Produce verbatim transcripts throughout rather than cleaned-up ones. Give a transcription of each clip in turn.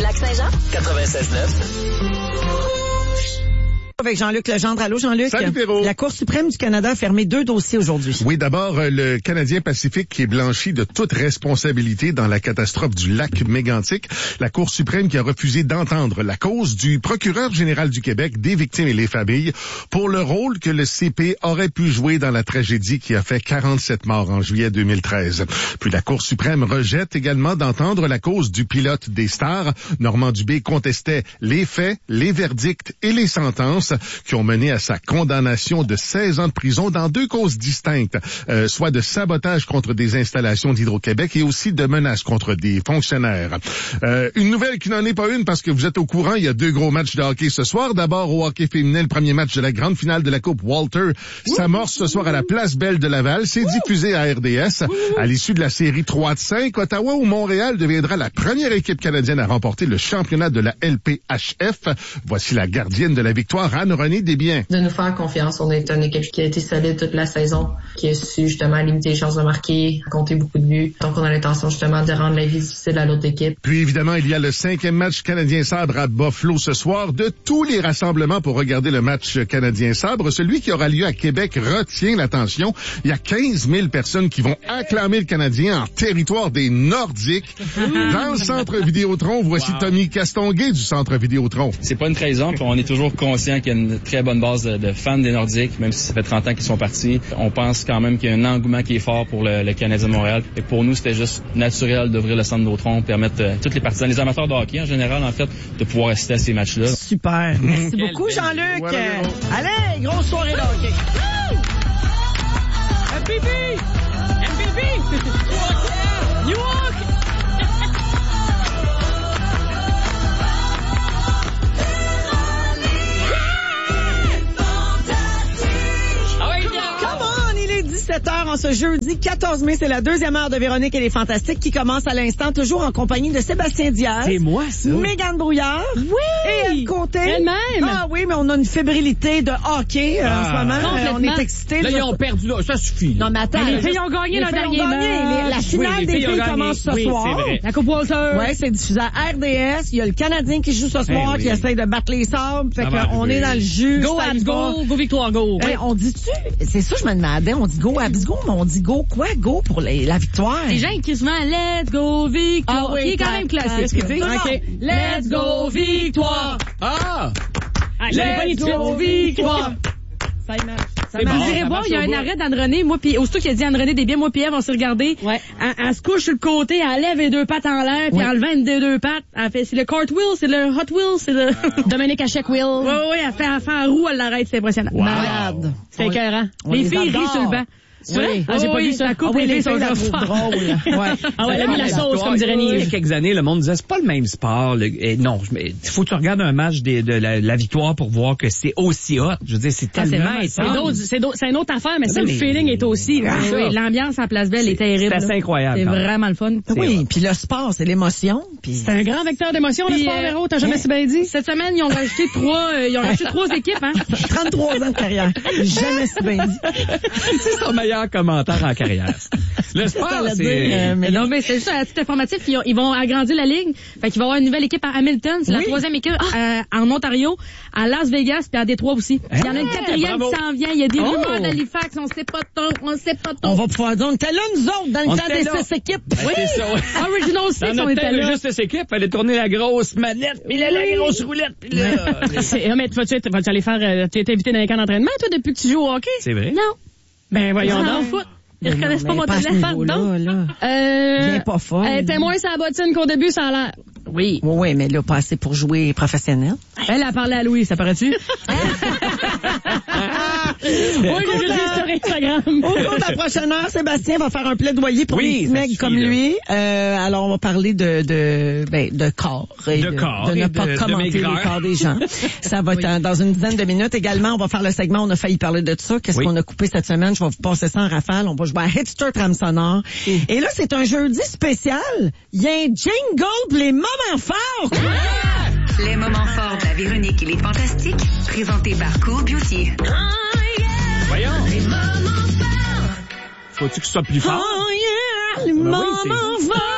Lac-Saint-Jean? quatre-vingt-seize neuf. Avec Jean-Luc Legendre. Allô, Jean-Luc? Salut, Véro. La Cour suprême du Canada a fermé deux dossiers aujourd'hui. Oui, d'abord, euh, le Canadien Pacifique qui est blanchi de toute responsabilité dans la catastrophe du lac Mégantic. La Cour suprême qui a refusé d'entendre la cause du procureur général du Québec, des victimes et les familles pour le rôle que le C P aurait pu jouer dans la tragédie qui a fait quarante-sept morts en juillet deux mille treize. Puis la Cour suprême rejette également d'entendre la cause du pilote des Stars. Normand Dubé contestait les faits, les verdicts et les sentences qui ont mené à sa condamnation de seize ans de prison dans deux causes distinctes, euh, soit de sabotage contre des installations d'Hydro-Québec et aussi de menaces contre des fonctionnaires. Euh, une nouvelle qui n'en est pas une parce que vous êtes au courant, il y a deux gros matchs de hockey ce soir. D'abord au hockey féminin, le premier match de la grande finale de la Coupe Walter s'amorce ce soir à la Place Belle de Laval. C'est diffusé à R D S. À l'issue de la série trois de cinq, Ottawa ou Montréal deviendra la première équipe canadienne à remporter le championnat de la L P H F. Voici la gardienne de la victoire, Anne-Renée Desbiens. De nous faire confiance. On est une équipe qui a été solide toute la saison, qui a su justement limiter les chances de marquer, compter beaucoup de buts. Donc on a l'intention justement de rendre la vie difficile à l'autre équipe. Puis évidemment, il y a le cinquième match Canadien-Sabre à Buffalo ce soir. De tous les rassemblements pour regarder le match Canadien-Sabre, celui qui aura lieu à Québec retient l'attention. Il y a quinze mille personnes qui vont acclamer le Canadien en territoire des Nordiques. Dans le centre Vidéotron, voici wow. Tommy Castonguay du centre Vidéotron. C'est pas une trahison, puis on est toujours conscient qu'il y a une très bonne base de, de fans des Nordiques, même si ça fait trente ans qu'ils sont partis. On pense quand même qu'il y a un engouement qui est fort pour le, le Canadien de Montréal. Et pour nous, c'était juste naturel d'ouvrir le centre Vidéotron, permettre euh, toutes les partisans, les amateurs de hockey en général, en fait, de pouvoir assister à ces matchs-là. Super. Merci beaucoup, Jean-Luc. Voilà, allez, grosse soirée de hockey. M V P! M V P! New York! dix-sept heures en ce jeudi quatorze mai, c'est la deuxième heure de Véronique et les Fantastiques qui commence à l'instant, toujours en compagnie de Sébastien Diaz. C'est moi, ça. Mégane Brouillard. Oui. Et Elle Côté. Elle-même. Ah oui, mais on a une fébrilité de hockey euh, ah, en ce moment. Euh, on est excités. Là, ils ont perdu. Là, ça suffit. Non, mais attends. Mais les filles ont gagné leur dernier match. La finale oui, des filles, filles commence ce oui, soir. C'est vrai. La Coupe Walter. Oui, c'est diffusé à R D S. Il y a le Canadien qui joue ce soir, hey, oui. qui essaye de battre les sables. Fait qu'on est dans le jus. Go Abs, go. Go Victoire, go. Hey, on dit-tu? C'est ça, je me demandais. On dit go Abs, go, mais on dit go quoi? Go pour les, la victoire. Les gens qui souvent Let's go victoire. Ah oui, qui est quand même classique. Okay. Let's go victoire. Ah! ah Let's go victoire. Ça y marche. Mais vous irez voir, il y a un arrêt d'Anne-Renée. Moi, puis aussitôt qu'il a dit Anne-Renée Desbiens, moi, puis Ève, on s'est regardé. Ouais. Elle, elle se couche sur le côté, elle lève les deux pattes en l'air, puis oui. en levant les deux, deux pattes, elle fait, c'est le cartwheel, c'est le hot wheel, c'est le... Dominique Hachek-Wheel. Oui, oui, elle fait, elle fait en roue, elle l'arrête, c'est impressionnant. Wow. Malade. C'est écœurant. On Les les filles adore. rient sur le banc. C'est vrai? Ah, j'ai oh, pas oui. vu ça. La coupe, ah, oui, les les filles sont la trouvent drôle. Ouais. Ah ouais, elle a mis la sauce, comme dirait Niel. Il y a quelques années, le monde disait, c'est pas le même sport. Le, et non, il faut que tu regardes un match de, de la, la victoire pour voir que c'est aussi hot. Je veux dire, c'est Ah, c'est tellement... vrai. C'est, d'autres, c'est, d'autres, c'est une autre affaire, mais ça, le feeling est aussi. Ah, oui, oui, l'ambiance à Place Belle est terrible. C'est assez incroyable. C'est vraiment le fun. Oui, puis le sport, c'est l'émotion. Puis c'est un grand vecteur d'émotion, le sport, euh, Véro. T'as jamais hein? si bien dit. Cette semaine, ils ont rajouté trois, euh, ils ont rajouté trois équipes, hein. trente-trois ans de carrière. Jamais si bien dit. C'est son meilleur commentaire en carrière. Le sport, c'est... Euh, mais non, mais c'est juste à titre informatif, ils, ont, ils vont agrandir la ligue. Fait qu'il va y avoir une nouvelle équipe à Hamilton. C'est oui. la troisième équipe ah. à, en Ontario, à Las Vegas puis à Détroit aussi. Puis il y en a une quatrième qui s'en vient. Il y a des oh. rumeurs d'Halifax. On sait pas trop. On sait pas trop. On va pouvoir dire, on était là, nous autres, dans le on temps des là. six équipes. Ben, oui. C'est ça, ouais. Original Six, on était là. Juste six équipes. Fallait tourner la grosse manette. Puis là, la grosse roulette. Puis là... c'est, mais vas-tu, vas-tu aller faire... Euh, tu es invité dans les camps d'entraînement, toi, depuis que tu joues au hockey? C'est vrai? Non. Ben, voyons ah. donc, foot. Ils non, reconnaissent pas mon pas téléphone, donc. Là. Euh, Bien pas fort. Elle était moins sa bottine qu'au début, ça a l'air. Oui. Oui, oui, mais là, pas assez pour jouer professionnel. Elle a parlé à Louis, ça paraît-tu? Oui, j'ai juste vu sur Instagram. Au cours de la prochaine heure, Sébastien va faire un plaidoyer pour oui, les mecs comme là. lui. Euh, alors, on va parler de de ben, de corps. Et de, de corps. De ne et pas de, commenter de les corps des gens. Ça va être oui. dans une dizaine de minutes. Également, on va faire le segment, on a failli parler de ça. Qu'est-ce oui. qu'on a coupé cette semaine? Je vais vous passer ça en rafale. On va jouer à Hitster Tram Sonore. Oui. Et là, c'est un jeudi spécial. Il y a un jingle pour les moments forts. Les moments forts de la Véronique et les Fantastiques, présentés par Cool Beauty. Oh, yeah. Voyons. Les moments forts. Faut-tu que ce soit plus fort? Oh yeah, les ben moments oui, forts.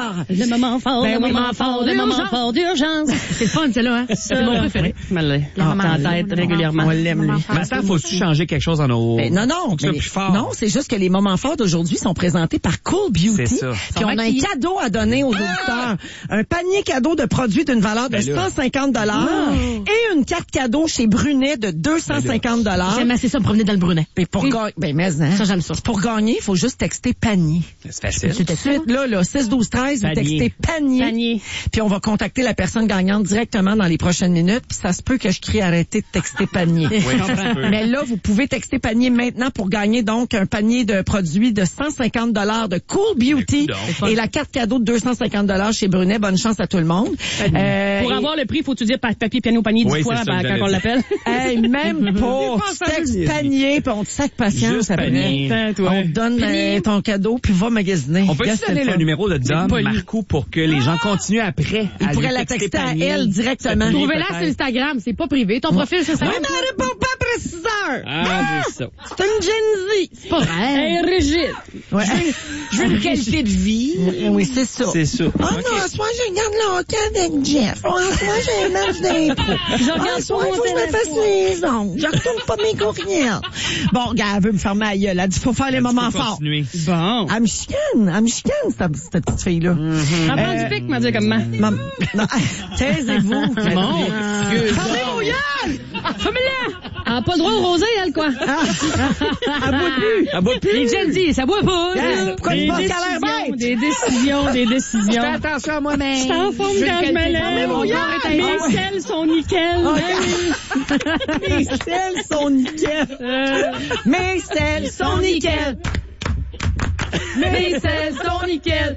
fort. Le moment fort, Ben le oui, moment fort, le moment fort d'urgence. C'est le fun, celle-là, hein? C'est mon préféré. Je me l'ai en tête régulièrement. On l'aime, lui. Maintenant, faut-tu changer quelque chose dans nos... Ben, non, non. Faut que ce soit mais- plus fort. Non, c'est juste que les moments forts d'aujourd'hui sont présentés par Cool Beauty. C'est ça. Puis on a un cadeau à donner aux auditeurs. Un panier cadeau de produits d'une valeur de Ben là. cent cinquante dollars et une carte cadeau chez Brunet de deux cent cinquante dollars. J'aime assez ça me promener dans le Brunet. Et pour gagner, ben, mais, hein. Ça, j'aime ça. Puis pour gagner, il faut juste texter panier. C'est facile. Tout de suite, là, là, six douze treize, vous Panier. textez panier. Panier. Puis on va contacter la personne gagnante directement dans les prochaines minutes. Puis ça se peut que je crie arrêtez de texter panier. Oui, ça se peut. Mais là, vous pouvez texter panier maintenant pour gagner donc un panier de produits de cent cinquante dollars de Cool Beauty Écoute et la carte cadeau de deux cent cinquante dollars chez Brunet. Bonne chance à tout le monde. Euh, Pour et- avoir le prix, faut-tu dire pa- papier, piano, panier dix Oui, fois c'est ça ben, que quand j'allais on dire. l'appelle? Hey, même pas. pas Tu ça, textes Julie. panier, puis on te sac patience Juste après. panier. Attends, toi. On te donne euh, ton cadeau, puis va magasiner. On peut Yes, aussi donner c'est le fun. numéro de Dom poli. Marco pour que les gens continuent après Il à pourrait lui la texter à panier. elle directement. Panier, Trouvez-la sur peut-être. Instagram, c'est pas privé. Ton profil sur Oui, Instagram. mais elle répond pas après six heures. Ah, c'est ça. C'est une Gen Z. C'est pas vrai. Hey, Régis! Ouais. Je veux une qualité de vie. Oui, c'est ça. C'est ça. Ah non, ce soir, je regarde le hockey avec Jeff. Ah, ce soir, j'ai un match d'impro. Je regarde Ah, ce soir, sur il mon faut que je me fasse les ongles. Je retourne pas mes courriels. Bon, regarde, elle veut me fermer la gueule. Elle dit, faut faire les moments Faut forts. continuer. Bon. Elle me chicane. Elle me chicane, cette, cette petite fille-là. Ça prend Euh, du pic, m'a dit comment. Mam- non, taisez-vous. Bon. Fermez vos gueules! Familia! Elle a pas le droit au rosé, elle, quoi. Ah, elle boit plus. Elle boit plus. Les Gen Z, ça boit pas. Hein? Pourquoi tu Des penses qu'elle a l'air décisions, bête? des décisions, des décisions. Fais attention à moi-même. Je suis en forme Je veux quand je me quelqu'un- lève. Fermez vos gueules! Mes selles sont nickel. Mes selles sont nickel. Mes selles sont nickel. Mes selles sont nickel.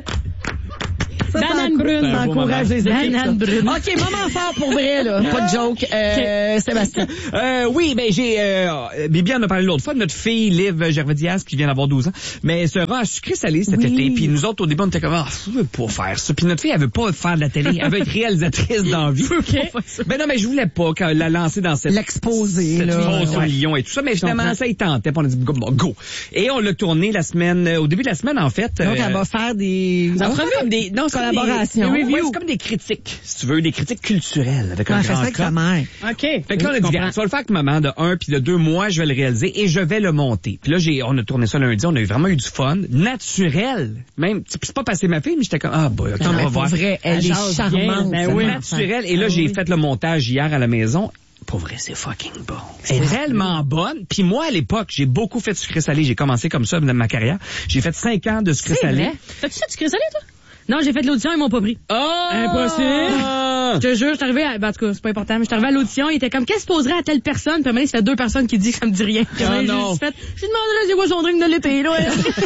Ça, ça Banane encourage- brune. Ça C'est un beau encourage les équipes. Banane ça. brune. OK, moment fort pour vrai, là. Pas de joke. Euh, Sébastien. Euh, oui, ben j'ai euh, Bibi en a parlé l'autre fois, notre fille Liv Gervais-Diaz qui vient d'avoir douze ans, mais elle sera à sucré salé cet Oui. été. Puis nous autres au début on était comme ah, je veux pas faire ça. Puis notre fille elle veut pas faire de la télé, elle veut être réalisatrice dans la vie. Ben non mais je voulais pas qu'elle la lancer dans cette L'exposé, cette là. fausse au Ouais. lion et tout ça, mais finalement ça y tentait, puis on a dit bon, go. Et on l'a tourné la semaine euh, au début de la semaine en fait. Donc, euh, elle va faire des ça va entrevues. faire comme des non, c'est comme des- Collaboration. des reviews. C'est comme des critiques, si tu veux, des critiques culturelles avec un Ouais, fais grand ça avec K. ta mère. OK. Fait que là, on a dit, regarde, tu vas le faire avec maman de un, puis de deux, moi, je vais le réaliser et je vais le monter. Puis là, j'ai, on a tourné ça lundi, on a eu vraiment eu du fun, naturel. Même, c'est c'est pas passé ma fille, mais j'étais comme, ah, boy, ok, Non, on mais va pour voir. vrai, elle Elle est jase bien. charmante. Ben cette oui. enfant. Naturel. Et là, j'ai fait le montage hier à la maison. Pour vrai, c'est fucking bon. Elle est tellement bonne. Puis moi, à l'époque, j'ai beaucoup fait de sucré salé. J'ai commencé comme ça dans ma carrière. J'ai fait cinq ans de sucré C'est salé. vrai? T'as-tu ça du sucré salé, toi? Non, j'ai fait de l'audition, ils m'ont pas pris. Oh! Impossible. Je te jure, je suis arrivée à, ben, en tout cas, c'est pas important, mais je suis arrivée à l'audition, il était comme, qu'est-ce que poserait à telle personne? Puis à un moment donné, ça fait deux personnes qui disent que ça me dit rien. Puis à un moment donné, non. j'ai juste fait, je lui demanderai c'est quoi son drink de l'été, là.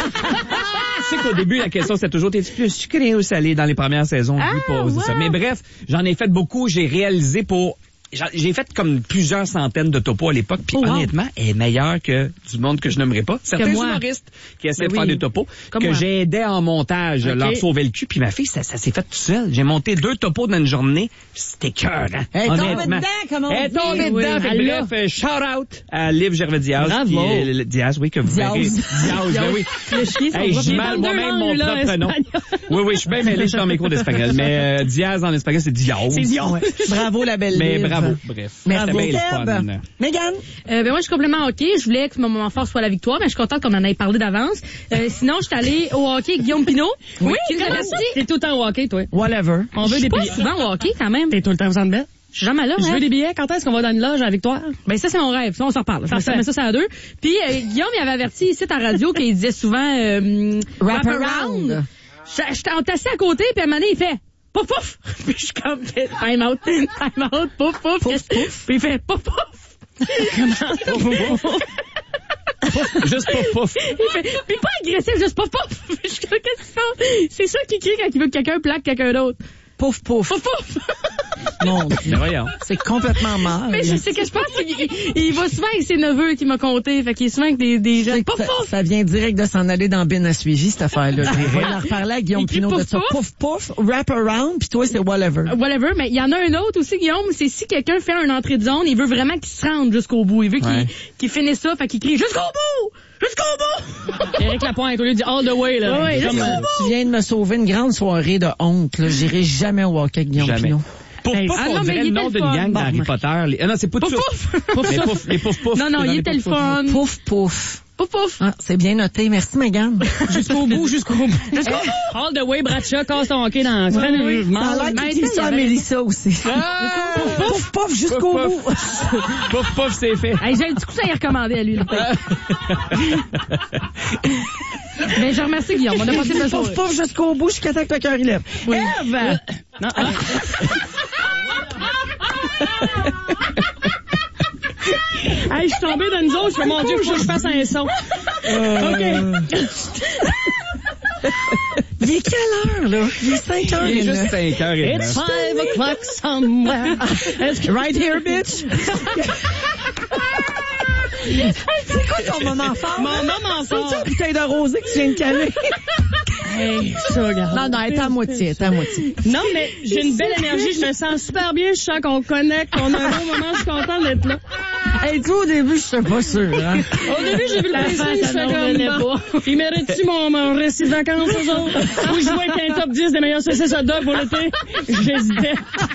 Tu sais qu'au début, la question, c'était toujours, t'es-tu plus sucré ou salé dans les premières saisons? Ah, Je lui pose ça. wow. Mais bref, j'en ai fait beaucoup. J'ai réalisé pour... j'en- J'ai fait comme plusieurs centaines de topos à l'époque, puis Oh, wow. honnêtement, elle est meilleure que du monde que je n'aimerais pas. Certains moi. humoristes qui essaient Ben de faire oui. des topos, Comme que moi. j'aidais en montage, Ok. leur sauver le cul, puis ma fille, ça, ça s'est fait tout seul. J'ai monté deux topos dans une journée, puis c'était cœur, hein, Elle est tombée honnêtement. dedans, comme on Elle est dit. tombée Oui, dedans. Fait que elle bref, euh, shout out à Liv Gervais-Diaz. Bravo. qui est- le- Diaz, oui, que vous Diaz. verrez. Diaz, ben oui. Le chien, son Hey, bras. je J'ai mal vingt-deux moi-même mon langues, là, propre nom. espagnol. Oui, oui, je suis bien mêlé, je suis en mes cours d'espagnol. Mais euh, Diaz en espagnol, c'est Diaz. C'est Dion. Ouais. Bravo, la belle Mais Liv. bravo, bref. Merci, C'était bien le Seb. fun. Mégane. Euh, ben moi, je suis complètement OK. Je voulais que mon moment fort soit la victoire, mais je suis contente qu'on en ait parlé d'avance. Euh, sinon, je suis allée au hockey avec Guillaume Pinot. Oui, Qui nous Comment avait ça? dit? T'es tout le temps au hockey, toi. Whatever. On Je veut suis des pas billets. souvent au hockey, quand même. T'es tout le temps au Centre Bell. Je suis jamais là, Je hein. veux des billets. Quand est-ce qu'on va dans une loge à Victoire? Ben ça, c'est mon rêve. Ça, on s'en reparle. Parfait. Ça, mais ça, c'est à deux. Puis euh, Guillaume, il avait averti ici à la radio qu'il disait souvent euh, Wrap wrap around. around. Je- J'étais on était assis à côté, puis à un moment donné, il fait pouf pouf. Puis je suis comme time out, time out, pouf pouf. Pouf, pouf. Puis il fait pouf pouf. Juste pouf pouf. Il fait, puis pas agressif, juste pouf pouf. Puis je suis comme, qu'est-ce qu'il fait? C'est ça qu'il crie quand il veut que quelqu'un plaque quelqu'un d'autre. Pouf, pouf. Pouf pouf. Mon Dieu. Mais voyons. C'est complètement mal. Mais je sais que je pense qu'il il- il va souvent avec ses neveux qui m'a compté. Fait qu'il est souvent avec des, des gens. Pouf ça, pouf. ça vient direct de s'en aller dans Bin à suivi, cette affaire-là. On va en reparler à Guillaume Il crie Pinot de pouf, ça. Pouf, pouf, wrap around, puis toi, c'est whatever. Whatever, mais il y en a un autre aussi, Guillaume, c'est si quelqu'un fait une entrée de zone, il veut vraiment qu'il se rende jusqu'au bout. Il veut qu'il Ouais. qu'il finisse ça, fait qu'il crie jusqu'au bout! Jusqu'au bout! Éric Lapointe, au lieu de dire all the way, là. Oui, Comme, euh, tu viens de me sauver une grande soirée de honte. Là. J'irai jamais au hockey avec Guillaume Jamais. Pinot. Pouf, Hey, pouf, ah on non, mais dirait il le nom était d'une le fun. gang Bon, d'Harry Potter. Les... Ah non, c'est pas tout Pouf, ça. pouf. Les pouf, les pouf, pouf. Non, non, C'est dans il les était le pouf, pouf. fun. Pouf, pouf. Pouf, pouf. Ah, c'est bien noté. Merci, Mégane. Jusqu'au bout, jusqu'au bout. Jusqu'au bout. All the way, Bradshaw, casse ton hockey dans Ça a l'air Mais qu'il dit ça à Mélissa aussi. Ah! Pouf, pouf, jusqu'au Pouf, bout. Pouf, pouf, c'est fait. Hey, j'ai du coup, ça y est recommandé à lui. Là. Mais je remercie Guillaume. On a passé le Pouf, soirée. pouf, jusqu'au bout, jusqu'à temps que le cœur il lève. Oui. Ève! Non, ah. Hey, je suis tombée dans une zone, je fais, mon Dieu, faut que je fasse un son. OK. Il est quelle heure, là? Il est cinq heures. Il est et juste neuf. cinq heures et It's neuf. five o'clock somewhere. Est-ce que... Right here, bitch. C'est quoi ton moment fort? Mon moment fort. C'est une bouteille de rosé que tu viens de caler. Hey, ça, regarde. Non, non, elle est à moitié, elle est à moitié. Non, mais j'ai une belle énergie, je me sens super bien, je sens qu'on connecte, qu'on a un beau moment, je suis contente d'être là. Hey, tu vois, au début, je suis pas sûre, hein. Au début, j'ai vu le La dessin, face, je ça fais n'en revenait comme, bon, ils méritent-tu mon, mon récit de vacances, eux autres? Ou je vois qu'il y a un top dix des meilleurs C C soda pour l'été? J'hésitais.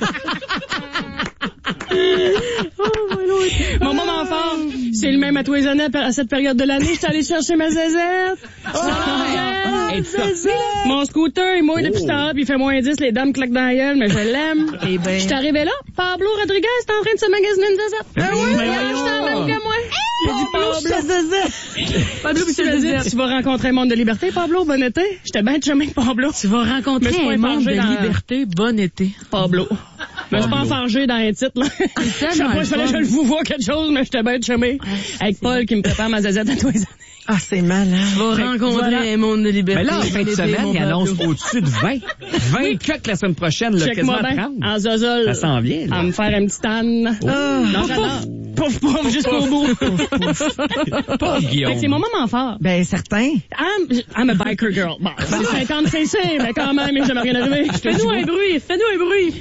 Mon moment fort, c'est le même à tous les années à cette période de l'année. Je suis allée chercher ma zézette. Ah, et sorti, là? Mon scooter, il mouille depuis tard, puis il fait moins dix, les dames claquent dans la gueule, mais je l'aime. Eh ben. Je suis arrivée là, Pablo Rodriguez est en train de se magasiner une zézette. Ben oui, Mais ben oui, oui. je suis la même que moi. J'ai dit Pablo, je te disais. Pablo, puis tu l'as dit, tu vas rencontrer un monde de liberté, Pablo, bon été. J'étais bien de chemin de Pablo. Tu vas Mais rencontrer c'est pas un monde de épargné dans- liberté. Bon été. Pablo. Je me suis pas enfargé dans les titres, là. Je sais tellement pas, le je fallait que fun. je le vous vois quelque chose, mais j'étais bien de chemin. Avec Paul qui me prépare ma zézette à tous les années. Ah, c'est malade. Tu vas rencontrer voilà. un monde de liberté. Mais là, en fin de Bon été, semaine, mon il annonce Pablo. au-dessus de vingt. vingt cuts la semaine prochaine, là, quasiment Check-moi bien. trente. En zozol. Ça s'en vient, là. À me faire un petit tan. Non, j'adore. Pouf, pouf, jusqu'au bout. Pas Fait Guillaume. que c'est mon moment fort. Ben, certain. I'm, I'm a biker girl. Bon, c'est cinquante cc, mais quand même, il jamais rien arrivé. Fais-nous un bruit, fais-nous un bruit.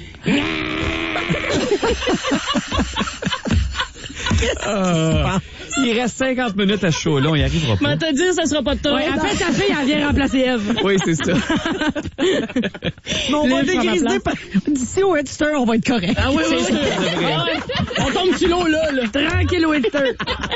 Ah. Il reste cinquante minutes à ce show-là, on y arrivera pas. Mais te dire, ça sera pas de toi. Ouais, après, ta fille, elle vient remplacer Eve. Oui, c'est ça. Mais on va Liv, prends ma dégriser place. par... D'ici au Headster, on va être correct. Ah oui, c'est sûr. Ah ouais. On tombe sur l'eau, là, là. Tranquille, Winter.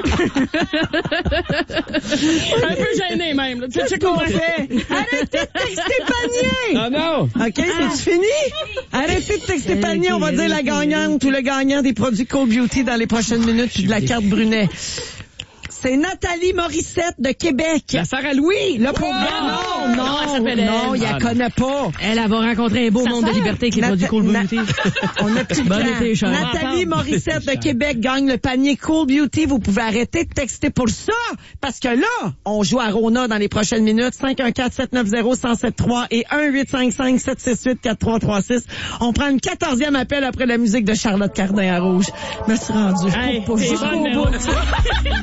Un peu gêné, même, là. Tu sais Qu'est-ce qu'on fait? Arrêtez de texter panier! Ah non! OK, c'est-tu fini? Arrêtez de texter panier. On va dire la gagnante ou le gagnant des produits Cold Beauty dans les prochaines minutes puis de la carte Brunet. C'est Nathalie Morissette de Québec. La Sarah Louis! Le pauvre. Non, non, ça s'appelle elle. non, il la Ah, non. connaît pas. Elle, elle va rencontrer un beau monde de liberté avec les Nat- produits Cool Na- Beauty. On a plus de Bon temps. été, Charles. Nathalie Morissette de Québec gagne le panier Cool Beauty. Vous pouvez arrêter de texter pour ça, parce que là, on joue à Rona dans les prochaines minutes. cinq un quatre, sept neuf zéro, un zéro sept trois et un huit cinq cinq, sept six huit, quatre trois trois six. On prend une quatorzième appel après la musique de Charlotte Cardin à Rouge. Me suis rendu. Hey, Pas c'est jusqu'au bonne, mais bout. on-